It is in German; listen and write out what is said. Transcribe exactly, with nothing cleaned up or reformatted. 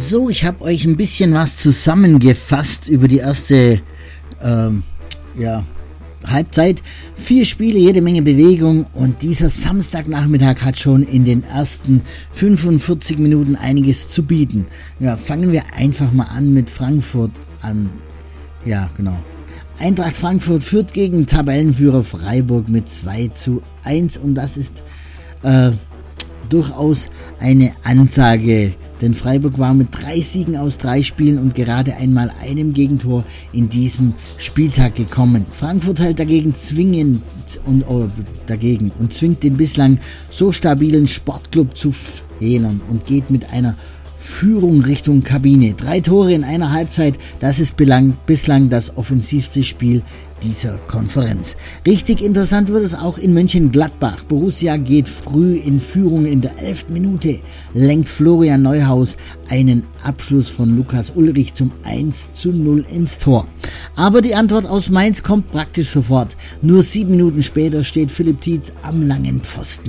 So, ich habe euch ein bisschen was zusammengefasst über die erste ähm, ja, Halbzeit. Vier Spiele, jede Menge Bewegung und dieser Samstagnachmittag hat schon in den ersten fünfundvierzig Minuten einiges zu bieten. Ja, fangen wir einfach mal an mit Frankfurt an. Ja, genau. Eintracht Frankfurt führt gegen Tabellenführer Freiburg mit zwei zu eins und das ist äh, durchaus eine Ansage, denn Freiburg war mit drei Siegen aus drei Spielen und gerade einmal einem Gegentor in diesem Spieltag gekommen. Frankfurt hält dagegen zwingend und oh, dagegen und zwingt den bislang so stabilen Sportclub zu Fehlern und geht mit einer Führung Richtung Kabine. Drei Tore in einer Halbzeit, das ist bislang das offensivste Spiel dieser Konferenz. Richtig interessant wird es auch in Mönchengladbach. Borussia geht früh in Führung in der elften Minute, lenkt Florian Neuhaus einen Abschluss von Lukas Ullrich zum eins zu null ins Tor. Aber die Antwort aus Mainz kommt praktisch sofort. Nur sieben Minuten später steht Philipp Tietz am langen Pfosten.